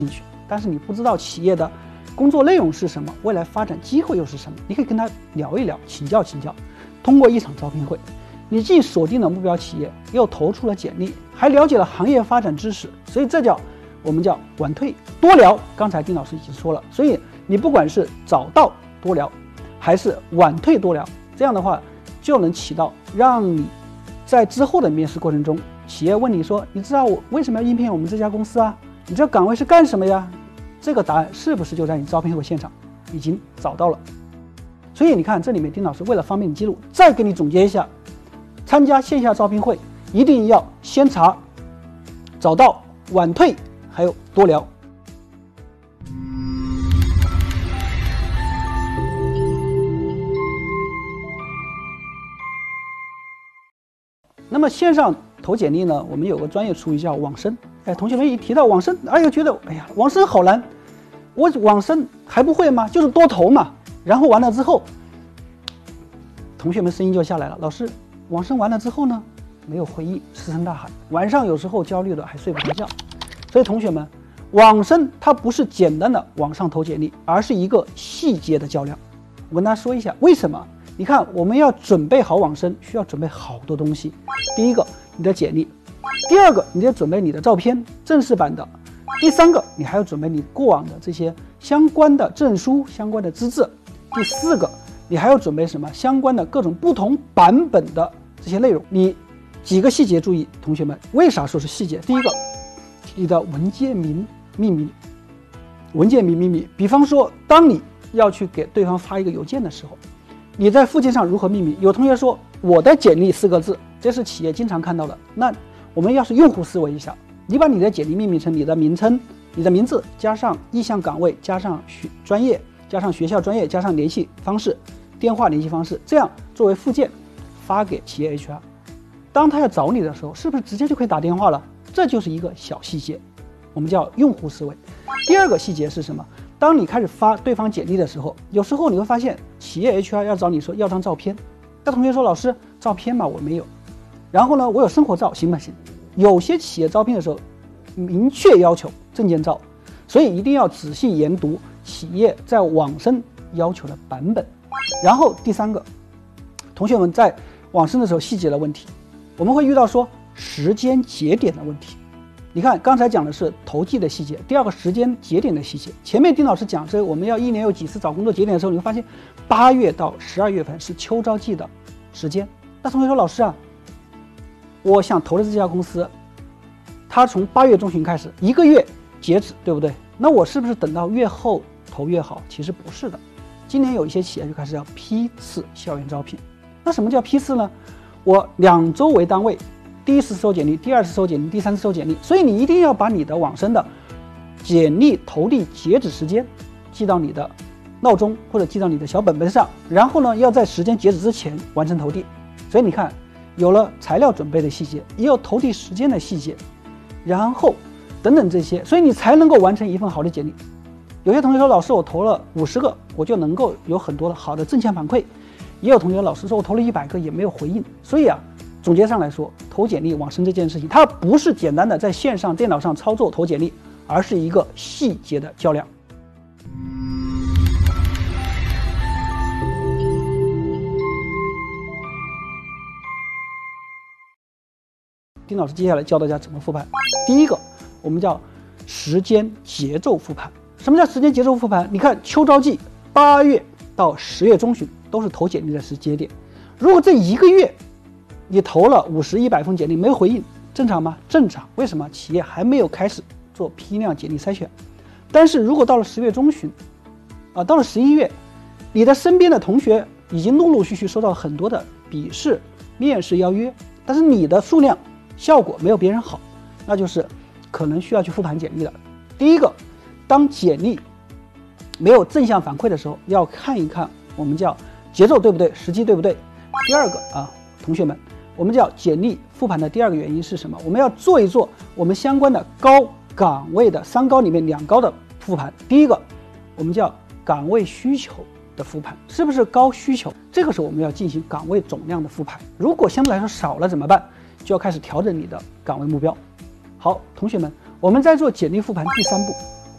但是你不知道企业的工作内容是什么，未来发展机会又是什么，你可以跟他聊一聊，请教。通过一场招聘会，你既锁定了目标企业，又投出了简历，还了解了行业发展知识，所以这我们叫晚退多聊。刚才丁老师已经说了，所以你不管是早到多聊，还是晚退多聊，这样的话就能起到让你在之后的面试过程中，企业问你说，你知道我为什么要应聘我们这家公司啊？你这岗位是干什么呀？这个答案是不是就在你招聘会现场已经找到了？所以你看，这里面丁老师为了方便你记录，再给你总结一下：参加线下招聘会一定要先查、早到、晚退，还有多聊。那么线上投简历呢，我们有个专业术语叫网申。同学们一提到网申，觉得网申好难，我网申还不会吗？就是多投嘛。然后完了之后，同学们声音就下来了，老师，网申完了之后呢，没有回应，石沉大海，晚上有时候焦虑的还睡不着觉。所以同学们，网申它不是简单的网上投简历，而是一个细节的较量。我跟大家说一下为什么。你看，我们要准备好网申，需要准备好多东西。第一个，你的简历；第二个，你得准备你的照片，正式版的；第三个，你还要准备你过往的这些相关的证书、相关的资质；第四个，你还要准备什么？相关的各种不同版本的这些内容。你几个细节注意，同学们，为啥说是细节？第一个，你的文件名命名，文件名命名。比方说，当你要去给对方发一个邮件的时候，你在附件上如何命名？有同学说我的简历4个字，这是企业经常看到的。那我们要是用户思维一下，你把你的简历命名成你的名称、你的名字加上意向岗位，加上专业，加上学校专业，加上联系方式、电话联系方式，这样作为附件发给企业 HR。当他要找你的时候，是不是直接就可以打电话了？这就是一个小细节，我们叫用户思维。第二个细节是什么？当你开始发对方简历的时候，有时候你会发现企业 HR 要找你说要张照片，那同学说老师照片嘛我没有，然后呢我有生活照行不行？有些企业招聘的时候明确要求证件照，所以一定要仔细研读企业在网申要求的版本。然后第三个，同学们在网申的时候细节的问题，我们会遇到说时间节点的问题。你看，刚才讲的是投递的细节，第二个时间节点的细节。前面丁老师讲这我们要1年有几次找工作节点的时候，你会发现8月到12月份是秋招季的时间。那同学说，老师啊，我想投的这家公司，它从8月中旬开始1个月截止，对不对？那我是不是等到越后投越好？其实不是的。今年有一些企业就开始要批次校园招聘。那什么叫批次呢？我2周为单位，第1次收简历，第2次收简历，第3次收简历。所以你一定要把你的网申的简历投递截止时间记到你的闹钟或者记到你的小本本上，然后呢要在时间截止之前完成投递。所以你看，有了材料准备的细节，也有投递时间的细节，然后等等这些，所以你才能够完成一份好的简历。有些同学说，老师我投了50个，我就能够有很多的好的正向反馈。也有同学老师说我投了100个也没有回应。所以总结上来说，投简历网申这件事情，它不是简单的在线上电脑上操作投简历，而是一个细节的较量。丁老师接下来教大家怎么复盘。第一个，我们叫时间节奏复盘。什么叫时间节奏复盘？你看秋招季8月到10月中旬都是投简历的时间点。如果这1个月你投了50、100封简历没有回应，正常吗？正常。为什么？企业还没有开始做批量简历筛选。但是如果到了10月中旬，到了11月，你的身边的同学已经陆陆续续收到很多的笔试、面试邀约，但是你的数量、效果没有别人好，那就是可能需要去复盘简历了。第一个，当简历没有正向反馈的时候，要看一看我们叫节奏对不对，时机对不对。第二个同学们，我们叫简历复盘的第2个原因是什么？我们要做一做我们相关的高岗位的3高里面2高的复盘。第一个，我们叫岗位需求的复盘，是不是高需求？这个时候我们要进行岗位总量的复盘。如果相对来说少了怎么办？就要开始调整你的岗位目标。好，同学们，我们在做简历复盘第3步。